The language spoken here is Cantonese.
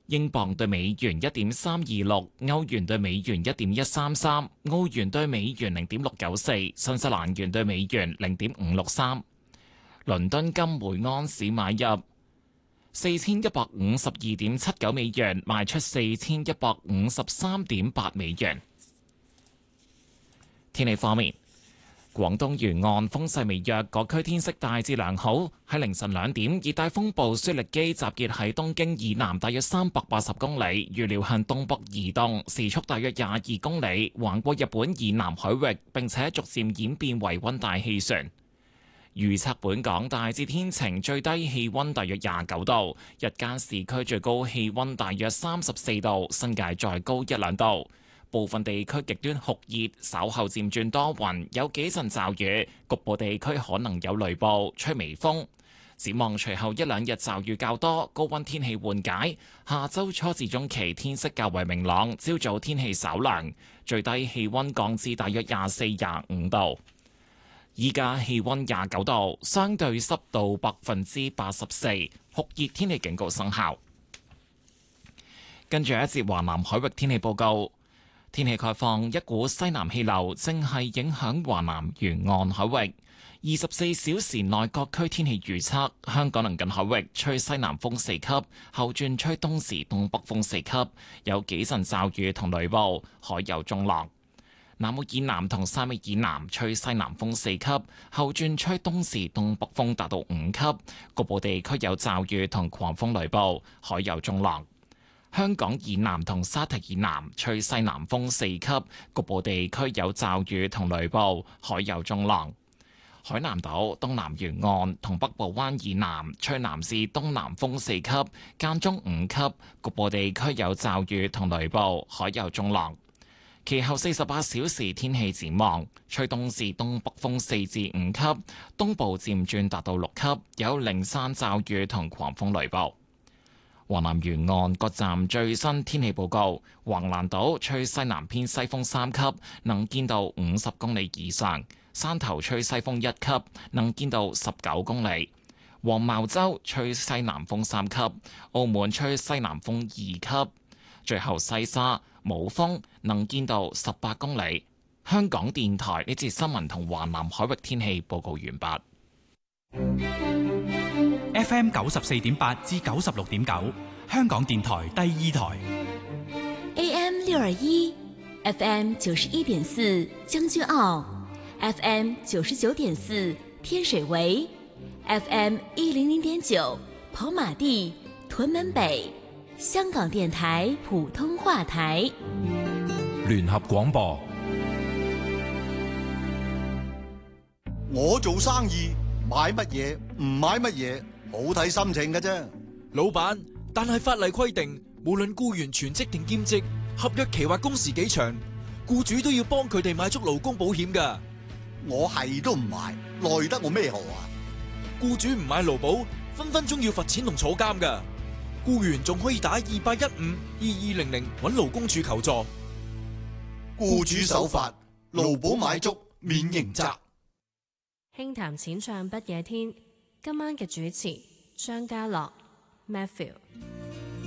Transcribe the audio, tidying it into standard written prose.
英鎊對美元1.326，歐元對美元1.133，澳元對美元0.694，新西蘭元對美元0.563。倫敦金每盎司買入4152.79美元，賣出4153.8美元。天氣方面，廣東沿岸風勢微弱，各區天色大致良好。喺凌晨2點，熱帶風暴舒力基集結喺東京以南大約380公里，預料向東北移動，時速大約22公里，橫過日本以南海域，並且逐漸演變為溫帶氣旋。預測本港大致天晴，最低氣溫大約29度，日間市區最高氣溫大約34度，新界再高1-2度。部分地區極端酷熱，稍後漸轉多雲，有幾陣驟雨，局部地區可能有雷暴，吹微風。展望隨後1-2日驟雨較多，高溫天氣緩解。下周初至中期天色較為明朗，朝早天氣稍涼，最低氣溫降至大約24-25度。依家氣溫29度，相對濕度84%，酷熱天氣警告生效。跟住一節華南海域天氣報告。天氣概況，一股西南氣流正係影響華南沿岸海域。24小時內各區天氣預測：香港鄰近海域吹西南風4級，後轉吹東時東北風4級，有幾陣驟雨同雷暴，海有中浪。南澳以南同汕尾以南吹西南風4級，後轉吹東時東北風達到5級，局部地區有驟雨同狂風雷暴，海有中浪。香港以南同沙堤以南吹西南風4級，局部地區有驟雨同雷暴，海有中浪。海南島東南沿岸同北部灣以南吹南至東南風4級，間中5級，局部地區有驟雨同雷暴，海有中浪。其後48小時天氣展望，吹東至東北風4至5級，東部漸轉達到6級，有零散驟雨同狂風雷暴。華南沿岸各站最新天氣報告：橫瀾島吹西南偏西風3級，能見度50公里以上；山頭吹西風1級，能見度19公里；黃茅洲吹西南風3級，澳門吹西南風2級；最後西沙冇風，能見度18公里。香港電台呢節新聞同華南海域天氣報告完畢。 FM 94.8至96.9，香港電台第二台。 AM 621 FM 91.4將軍澳 FM 99.4天水圍 FM 100.9跑馬地屯門北，香港電台普通話台。 聯合廣播。 我做生意買乜嘢唔買乜嘢，好睇心情㗎啫。 老闆，但係法例規定，無論僱員全職定兼職，合約期或工時幾長，僱主都要幫佢哋買足勞工保險㗎。 我係都唔買，奈得我咩何啊？ 僱主唔買勞保，分分鐘要罰錢同坐監㗎。僱員仲可以打28152200揾勞工處求助。 僱主守法，勞保買足，免刑責。 輕談淺唱不夜天，今晚嘅主持張家樂 Matthew。